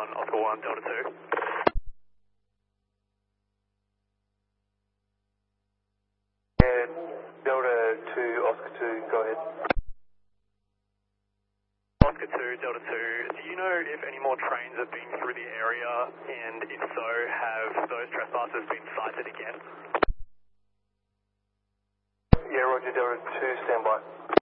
Oscar 1, Delta 2. Yeah, Delta 2, Oscar 2, go ahead. Oscar 2, Delta 2, do you know if any more trains have been through the area, and if so, have those trespassers been cited again? Yeah, Roger, Delta 2, stand by.